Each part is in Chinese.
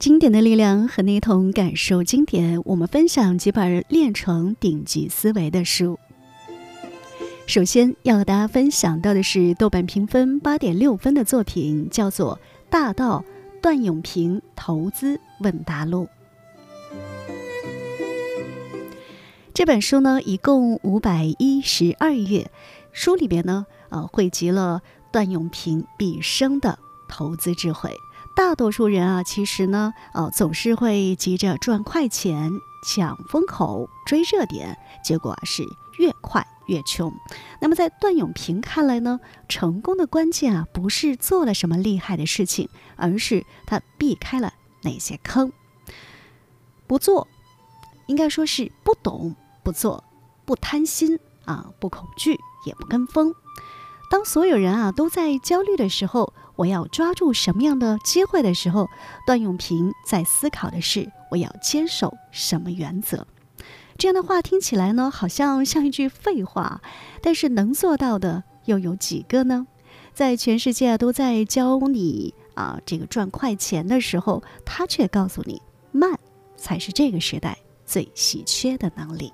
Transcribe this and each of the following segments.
经典的力量和你一同感受经典，我们分享几本练成顶级思维的书。首先要和大家分享到的是豆瓣评分8.6分的作品，叫做《大道段永平投资问答录》。这本书呢一共512页，书里边呢汇集了段永平毕生的投资智慧。大多数人啊，其实呢，总是会急着赚快钱、抢风口、追热点，结果是越快越穷。那么在段永平看来呢，成功的关键啊，不是做了什么厉害的事情，而是他避开了哪些坑。不做，应该说是不懂；不做，不贪心啊，不恐惧，也不跟风。当所有人啊都在焦虑的时候，我要抓住什么样的机会的时候，段永平在思考的是我要坚守什么原则。这样的话听起来呢，好像一句废话，但是能做到的又有几个呢？在全世界都在教你这个赚快钱的时候，他却告诉你，慢才是这个时代最稀缺的能力。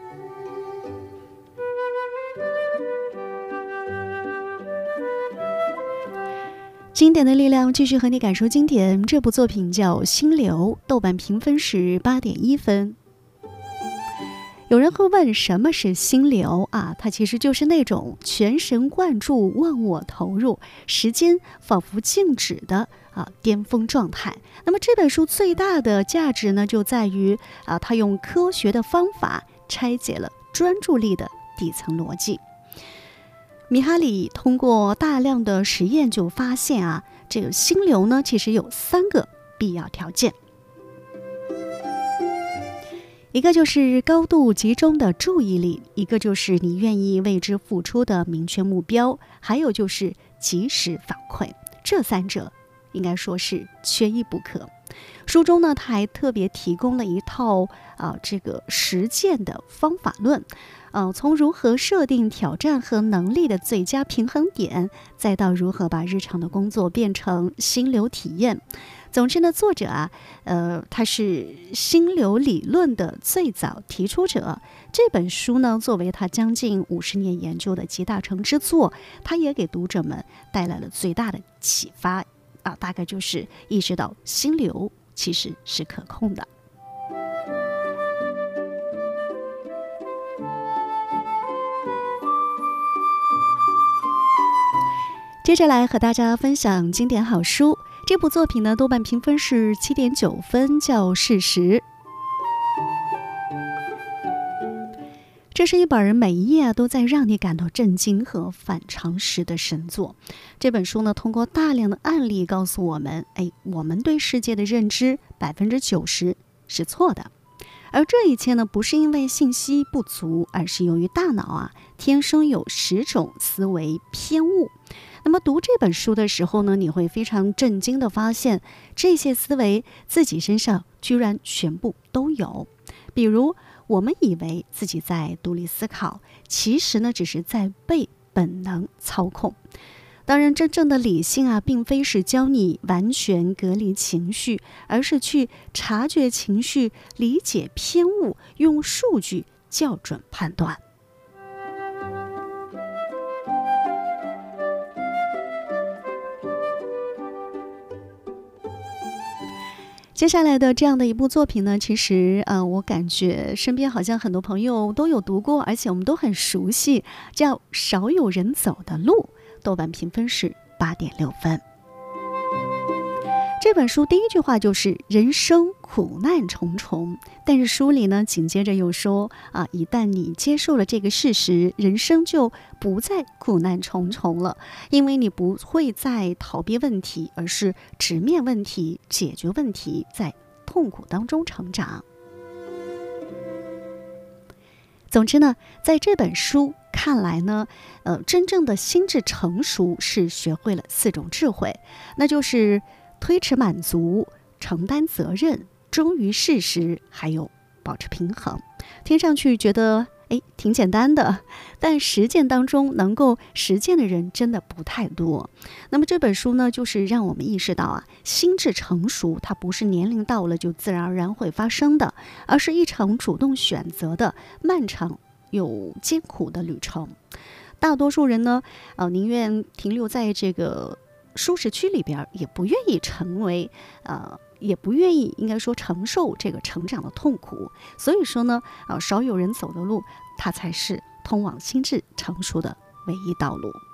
经典的力量继续和你感受经典，这部作品叫《心流》，豆瓣评分是8.1分。有人会问什么是心流啊？它其实就是那种全神贯注、忘我投入，时间仿佛静止的巅峰状态。那么这本书最大的价值呢，就在于它用科学的方法拆解了专注力的底层逻辑。米哈里通过大量的实验就发现这个心流呢，其实有3个必要条件。一个就是高度集中的注意力，一个就是你愿意为之付出的明确目标，还有就是及时反馈。这3者应该说是缺一不可。书中呢，他还特别提供了一套这个实践的方法论。从如何设定挑战和能力的最佳平衡点，再到如何把日常的工作变成心流体验。总之呢，作者他是心流理论的最早提出者。这本书呢，作为他将近50年研究的集大成之作，他也给读者们带来了最大的启发大概就是意识到心流其实是可控的。接着来和大家分享经典好书，这部作品呢，豆瓣评分是7.9分，叫《事实》。这是一本每一页都在让你感到震惊和反常识的神作。这本书呢，通过大量的案例告诉我们，我们对世界的认知90%是错的。而这一切呢，不是因为信息不足，而是由于大脑天生有10种思维偏误。那么读这本书的时候呢，你会非常震惊地发现，这些思维自己身上居然全部都有。比如我们以为自己在独立思考，其实呢只是在被本能操控。当然，真正的理性并非是教你完全隔离情绪，而是去察觉情绪、理解偏误，用数据校准判断。接下来的这样的一部作品呢，其实我感觉身边好像很多朋友都有读过，而且我们都很熟悉，叫《少有人走的路》，豆瓣评分是8.6分。这本书第一句话就是人生苦难重重，但是书里呢紧接着又说一旦你接受了这个事实，人生就不再苦难重重了，因为你不会再逃避问题，而是直面问题，解决问题，在痛苦当中成长。总之呢，在这本书看来呢，真正的心智成熟是学会了4种智慧，那就是推迟满足、承担责任、忠于事实，还有保持平衡。听上去觉得挺简单的，但实践当中能够实践的人真的不太多。那么这本书呢，就是让我们意识到心智成熟它不是年龄到了就自然而然会发生的，而是一场主动选择的漫长又艰苦的旅程。大多数人呢，宁愿停留在这个舒适区里边，也不愿意成为也不愿意应该说承受这个成长的痛苦。所以说呢，少有人走的路，它才是通往心智成熟的唯一道路。